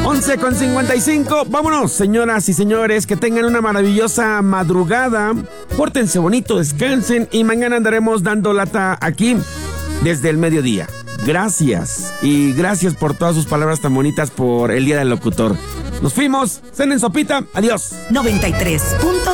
11:55. Vámonos, señoras y señores, que tengan una maravillosa madrugada. Pórtense bonito, descansen y mañana andaremos dando lata aquí desde el mediodía. Gracias y gracias por todas sus palabras tan bonitas por el Día del Locutor. Nos fuimos, cenen sopita, adiós. 93.3